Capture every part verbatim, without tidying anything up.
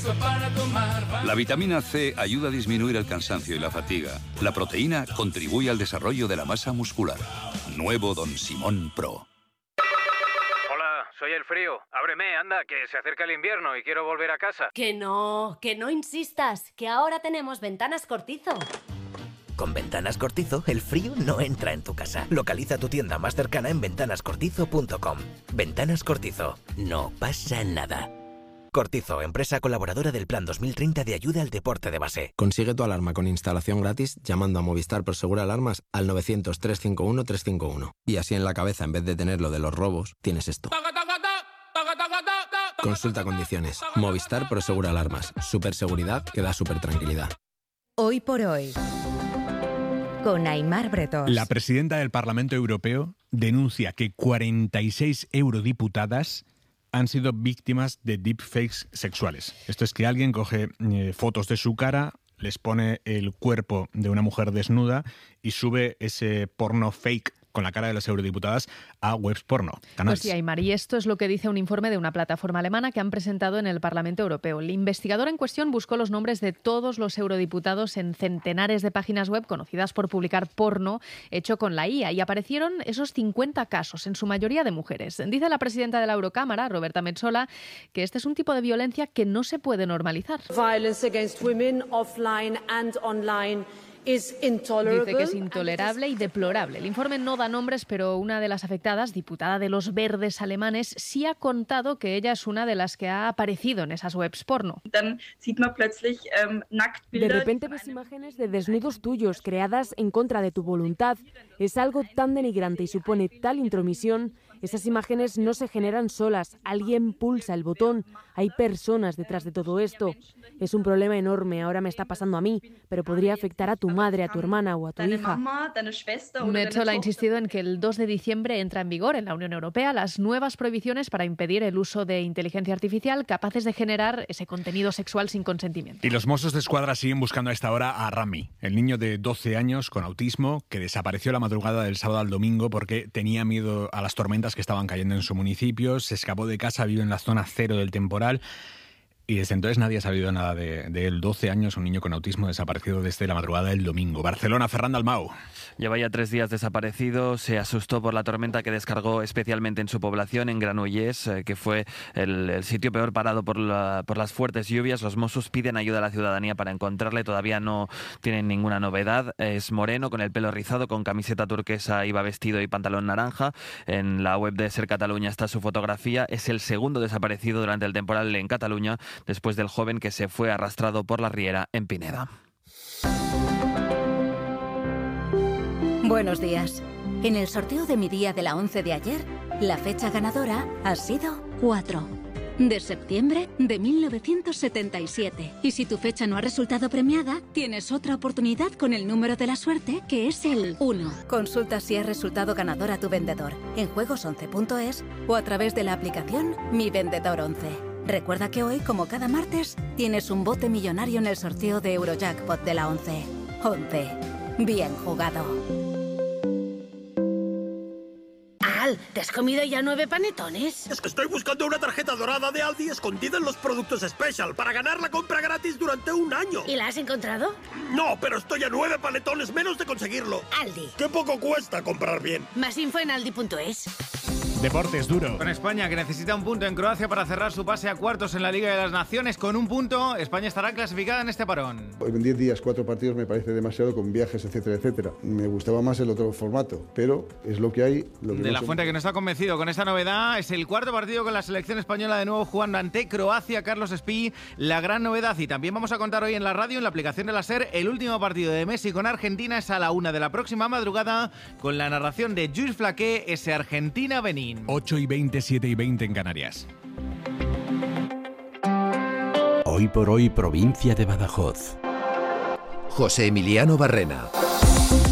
La vitamina C ayuda a disminuir el cansancio y la fatiga. La proteína contribuye al desarrollo de la masa muscular. Nuevo Don Simón Pro. Hola, soy el frío. Ábreme, anda, que se acerca el invierno y quiero volver a casa. Que no, que no insistas, que ahora tenemos Ventanas Cortizo. Con Ventanas Cortizo, el frío no entra en tu casa. Localiza tu tienda más cercana en ventanas cortizo punto com. Ventanas Cortizo. No pasa nada. Cortizo, empresa colaboradora del Plan dos mil treinta de ayuda al deporte de base. Consigue tu alarma con instalación gratis llamando a Movistar Prosegur Alarmas al novecientos, trescientos cincuenta y uno, trescientos cincuenta y uno. Y así en la cabeza, en vez de tener lo de los robos, tienes esto. Consulta condiciones. Movistar Prosegur Alarmas. Superseguridad que da super tranquilidad. Hoy por hoy, con Aimar Bretos. La presidenta del Parlamento Europeo denuncia que cuarenta y seis eurodiputadas han sido víctimas de deepfakes sexuales. Esto es que alguien coge eh, fotos de su cara, les pone el cuerpo de una mujer desnuda y sube ese porno fake con la cara de las eurodiputadas a webs porno, canales. Pues sí, Aimar, y esto es lo que dice un informe de una plataforma alemana que han presentado en el Parlamento Europeo. El investigador en cuestión buscó los nombres de todos los eurodiputados en centenares de páginas web conocidas por publicar porno hecho con la I A y aparecieron esos cincuenta casos, en su mayoría de mujeres. Dice la presidenta de la Eurocámara, Roberta Metsola, que este es un tipo de violencia que no se puede normalizar. Violence against women offline and online. Dice que es intolerable y deplorable. El informe no da nombres, pero una de las afectadas, diputada de los Verdes alemanes, sí ha contado que ella es una de las que ha aparecido en esas webs porno. De repente ves imágenes de desnudos tuyos creadas en contra de tu voluntad. Es algo tan denigrante y supone tal intromisión. Esas imágenes no se generan solas. Alguien pulsa el botón. Hay personas detrás de todo esto. Es un problema enorme. Ahora me está pasando a mí, pero podría afectar a tu madre, a tu hermana o a tu hija. Metsola ha insistido en que el dos de diciembre entra en vigor en la Unión Europea las nuevas prohibiciones para impedir el uso de inteligencia artificial capaces de generar ese contenido sexual sin consentimiento. Y los Mossos de Escuadra siguen buscando a esta hora a Rami, el niño de doce años con autismo que desapareció la madrugada del sábado al domingo porque tenía miedo a las tormentas que estaban cayendo en su municipio, se escapó de casa, vive en la zona cero del temporal y desde entonces nadie ha sabido nada de, de él. doce años, un niño con autismo desaparecido desde la madrugada del domingo. Barcelona, Ferran Dalmau. Lleva ya tres días desaparecido, se asustó por la tormenta que descargó especialmente en su población, en Granollers, eh, que fue el, el sitio peor parado por, la, por las fuertes lluvias. Los Mossos piden ayuda a la ciudadanía para encontrarle, todavía no tienen ninguna novedad. Es moreno, con el pelo rizado, con camiseta turquesa, iba vestido y pantalón naranja. En la web de Ser Cataluña está su fotografía. Es el segundo desaparecido durante el temporal en Cataluña, después del joven que se fue arrastrado por la riera en Pineda. Buenos días. En el sorteo de mi día de la once de ayer, la fecha ganadora ha sido cuatro. De septiembre de mil novecientos setenta y siete. Y si tu fecha no ha resultado premiada, tienes otra oportunidad con el número de la suerte, que es el uno. Consulta si has resultado ganador a tu vendedor en juegos once punto es o a través de la aplicación Mi Vendedor once. Recuerda que hoy, como cada martes, tienes un bote millonario en el sorteo de Eurojackpot de la once. once. Bien jugado. Al, ¿te has comido ya nueve panetones? Es que estoy buscando una tarjeta dorada de Aldi escondida en los productos Special para ganar la compra gratis durante un año. ¿Y la has encontrado? No, pero estoy a nueve panetones menos de conseguirlo. Aldi. Qué poco cuesta comprar bien. Más info en aldi punto es. Deportes duro. Con España, que necesita un punto en Croacia para cerrar su pase a cuartos en la Liga de las Naciones. Con un punto, España estará clasificada en este parón. En diez días, cuatro partidos me parece demasiado, con viajes, etcétera, etcétera. Me gustaba más el otro formato, pero es lo que hay. Lo que de no la son... Fuente, que no está convencido con esta novedad, es el cuarto partido con la selección española de nuevo jugando ante Croacia. Carlos Espí, la gran novedad. Y también vamos a contar hoy en la radio, en la aplicación de la SER, el último partido de Messi con Argentina es a la una de la próxima madrugada, con la narración de Jules Flaqué, ese Argentina-Benín. ocho y veinte, siete y veinte en Canarias. Hoy por hoy, provincia de Badajoz. José Emiliano Barrena.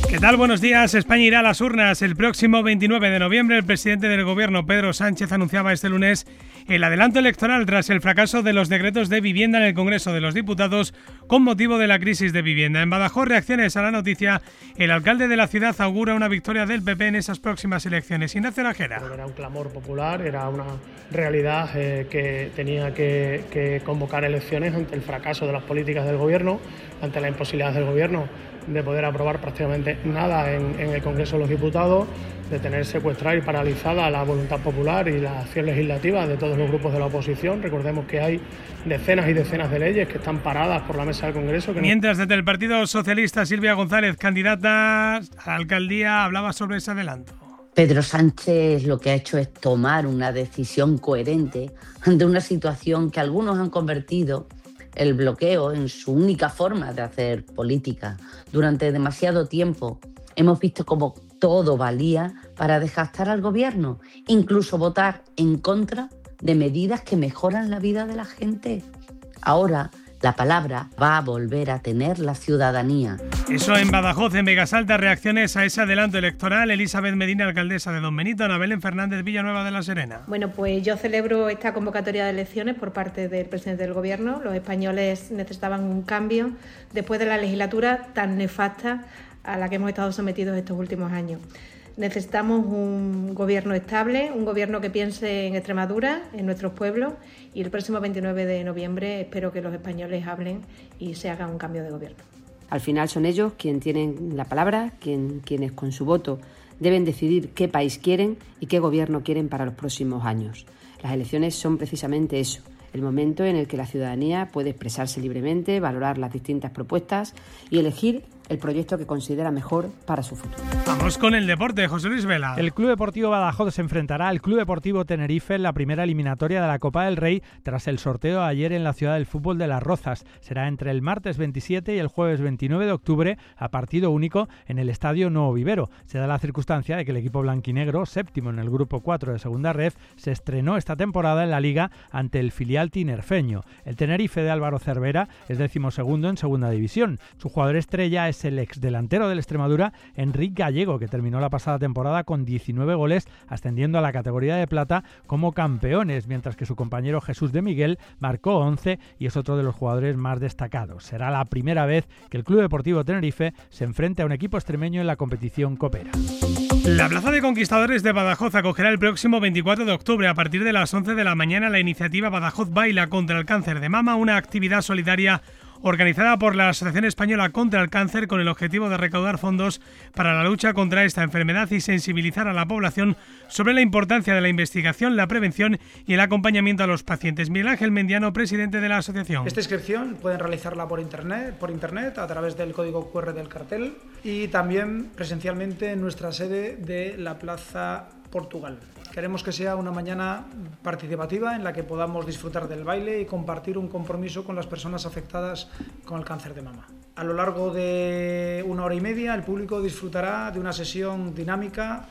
¿Qué tal? Buenos días. España irá a las urnas el próximo veintinueve de noviembre. El presidente del Gobierno, Pedro Sánchez, anunciaba este lunes el adelanto electoral tras el fracaso de los decretos de vivienda en el Congreso de los Diputados con motivo de la crisis de vivienda. En Badajoz, reacciones a la noticia. El alcalde de la ciudad augura una victoria del P P en esas próximas elecciones. Ignacio Najera. Era un clamor popular, era una realidad eh, que tenía que, que convocar elecciones ante el fracaso de las políticas del Gobierno, ante la imposibilidad del Gobierno de poder aprobar prácticamente nada en, en el Congreso de los Diputados, de tener secuestrada y paralizada la voluntad popular y la acción legislativa de todos los grupos de la oposición. Recordemos que hay decenas y decenas de leyes que están paradas por la mesa del Congreso. Que Mientras, desde el Partido Socialista, Silvia González, candidata a la alcaldía, hablaba sobre ese adelanto. Pedro Sánchez lo que ha hecho es tomar una decisión coherente ante una situación que algunos han convertido el bloqueo en su única forma de hacer política. Durante demasiado tiempo hemos visto cómo todo valía para desgastar al gobierno, incluso votar en contra de medidas que mejoran la vida de la gente. Ahora la palabra va a volver a tener la ciudadanía. Eso en Badajoz. En Vegas Altas, reacciones a ese adelanto electoral. Elizabeth Medina, alcaldesa de Don Benito. Ana Belén Fernández, Villanueva de la Serena. Bueno, pues yo celebro esta convocatoria de elecciones por parte del presidente del Gobierno. Los españoles necesitaban un cambio después de la legislatura tan nefasta a la que hemos estado sometidos estos últimos años. Necesitamos un gobierno estable, un gobierno que piense en Extremadura, en nuestros pueblos, y el próximo veintinueve de noviembre espero que los españoles hablen y se haga un cambio de gobierno. Al final son ellos quienes tienen la palabra, quien, quienes con su voto deben decidir qué país quieren y qué gobierno quieren para los próximos años. Las elecciones son precisamente eso, el momento en el que la ciudadanía puede expresarse libremente, valorar las distintas propuestas y elegir el proyecto que considera mejor para su futuro. Vamos con el deporte, José Luis Vela. El Club Deportivo Badajoz se enfrentará al Club Deportivo Tenerife en la primera eliminatoria de la Copa del Rey tras el sorteo ayer en la Ciudad del Fútbol de Las Rozas. Será entre el martes veintisiete y el jueves veintinueve de octubre a partido único en el Estadio Nuevo Vivero. Se da la circunstancia de que el equipo blanquinegro, séptimo en el grupo cuatro de Segunda Ref, se estrenó esta temporada en la Liga ante el filial tinerfeño. El Tenerife de Álvaro Cervera es decimosegundo en Segunda División. Su jugador estrella es el exdelantero del Extremadura, Enrique Gallego, que terminó la pasada temporada con diecinueve goles, ascendiendo a la categoría de plata como campeones, mientras que su compañero Jesús de Miguel marcó once y es otro de los jugadores más destacados. Será la primera vez que el Club Deportivo Tenerife se enfrente a un equipo extremeño en la competición copera. La Plaza de Conquistadores de Badajoz acogerá el próximo veinticuatro de octubre a partir de las once de la mañana la iniciativa Badajoz Baila contra el Cáncer de Mama, una actividad solidaria organizada por la Asociación Española contra el Cáncer con el objetivo de recaudar fondos para la lucha contra esta enfermedad y sensibilizar a la población sobre la importancia de la investigación, la prevención y el acompañamiento a los pacientes. Miguel Ángel Mendiano, presidente de la asociación. Esta inscripción pueden realizarla por internet, por internet a través del código cu erre del cartel y también presencialmente en nuestra sede de la Plaza Portugal. Queremos que sea una mañana participativa en la que podamos disfrutar del baile y compartir un compromiso con las personas afectadas con el cáncer de mama. A lo largo de una hora y media el público disfrutará de una sesión dinámica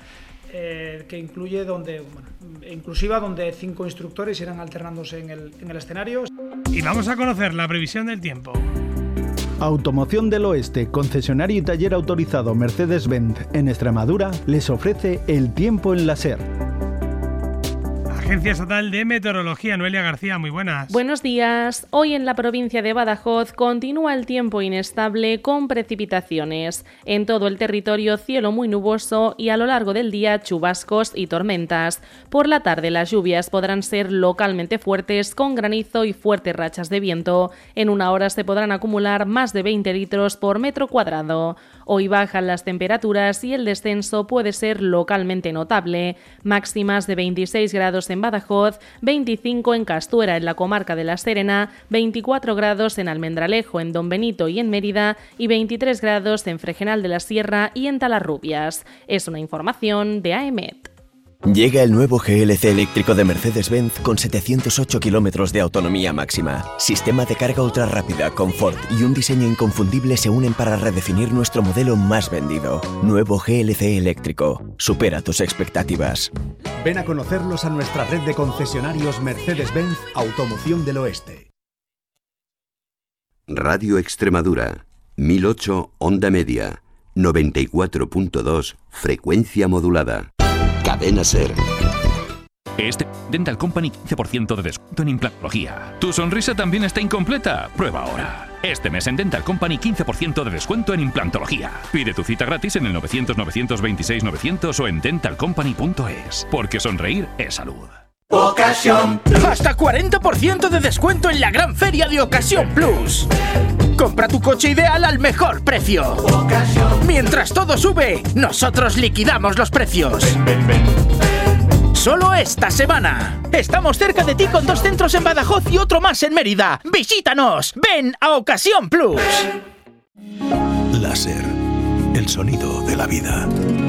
eh, que incluye donde, bueno, inclusiva donde cinco instructores irán alternándose en el, en el escenario. Y vamos a conocer la previsión del tiempo. Automoción del Oeste, concesionario y taller autorizado Mercedes-Benz en Extremadura, les ofrece el tiempo en la SER. Agencia Estatal de Meteorología, Noelia García, muy buenas. Buenos días. Hoy en la provincia de Badajoz continúa el tiempo inestable con precipitaciones. En todo el territorio cielo muy nuboso y a lo largo del día chubascos y tormentas. Por la tarde las lluvias podrán ser localmente fuertes con granizo y fuertes rachas de viento. En una hora se podrán acumular más de veinte litros por metro cuadrado. Hoy bajan las temperaturas y el descenso puede ser localmente notable. Máximas de veintiséis grados en Badajoz, veinticinco en Castuera, en la comarca de La Serena, veinticuatro grados en Almendralejo, en Don Benito y en Mérida y veintitrés grados en Fregenal de la Sierra y en Talarrubias. Es una información de A E M E T. Llega el nuevo G L C eléctrico de Mercedes-Benz con setecientos ocho kilómetros de autonomía máxima. Sistema de carga ultra rápida, confort y un diseño inconfundible se unen para redefinir nuestro modelo más vendido. Nuevo G L C eléctrico. Supera tus expectativas. Ven a conocerlos a nuestra red de concesionarios Mercedes-Benz Automoción del Oeste. Radio Extremadura, mil ocho Onda Media, noventa y cuatro punto dos, frecuencia modulada. Cadena SER. Este Dental Company quince por ciento de descuento en implantología. ¿Tu sonrisa también está incompleta? Prueba ahora. Este mes en Dental Company quince por ciento de descuento en implantología. Pide tu cita gratis en el novecientos, novecientos veintiséis, novecientos o en dental company punto es. Porque sonreír es salud. Ocasión. Hasta cuarenta por ciento de descuento en la gran feria de Ocasión Plus. Compra tu coche ideal al mejor precio. Ocasión. Mientras todo sube, nosotros liquidamos los precios. Ven, ven, ven. Solo esta semana. Estamos cerca de ti con dos centros en Badajoz y otro más en Mérida. ¡Visítanos! ¡Ven a Ocasión Plus! Láser. El sonido de la vida.